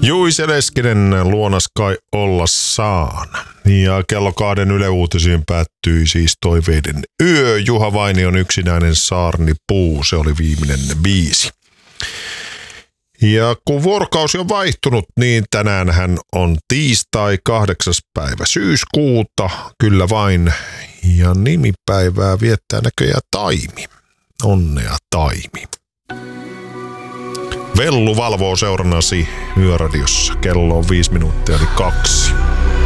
Juise Leskinen luonas kai olla saan. Ja kello 2 Yle Uutisiin päättyi siis toiveiden yö. Juha Vainion yksinäinen saarnipuu, se oli viimeinen biisi. Ja kun vuorokausi on vaihtunut, niin tänäänhän on tiistai 8. päivä syyskuuta, kyllä vain. Ja nimipäivää viettää näköjään Taimi. Onnea Taimi. Vellu valvoo seurannasi Yöradiossa. Kello on 5 minuuttia eli 2.